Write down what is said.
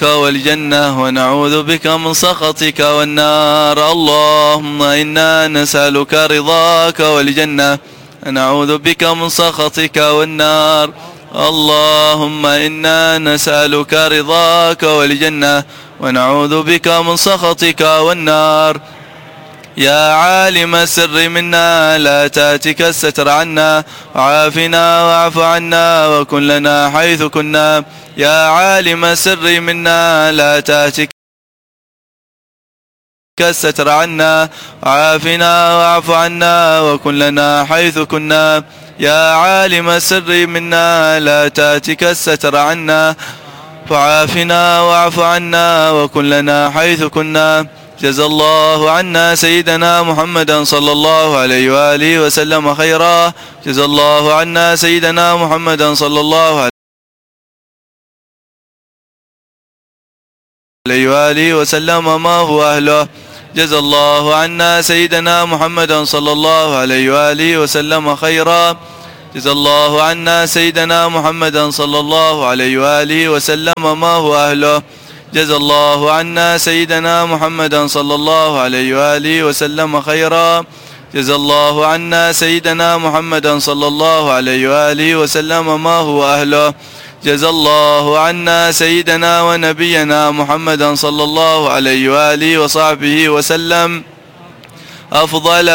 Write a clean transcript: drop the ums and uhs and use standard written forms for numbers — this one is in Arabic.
والجنة ونعوذ بك من سخطك والنار. اللهم إنا نسألك رضاك والجنة ونعوذ بك من سخطك والنار. اللهم إنا نسألك رضاك والجنة ونعوذ بك من سخطك والنار. يا عالم السر منا لا تأتك الستر عنا، وعافنا واعف عنا وكن لنا حيث كنا. يا عالم السر منا لا تأتك الستر عنا، وعافنا واعف عنا وكن لنا حيث كنا. يا عالم السر منا لا تأتك الستر عنا، فعافنا واعف عنا وكن لنا حيث كنا. جزا الله عنا سيدنا محمدا صلى الله عليه وآله وسلم خيرا. جزا الله عنا سيدنا محمدا صلى الله عليه وآله وسلم ما هو أهله. جزا الله عنا سيدنا محمدا صلى الله عليه وآله وسلم خيرا. جزا الله عنا سيدنا محمدا صلى الله عليه وآله وسلم ما هو أهله. جزا الله عنا سيدنا محمدا صلى الله عليه وآله وسلم خيرا. جزا الله عنا سيدنا محمدا صلى الله عليه وآله وسلم ما هو أهله. جزا الله عنا سيدنا ونبينا محمدا صلى الله عليه وآله وصحبه وسلم أفضل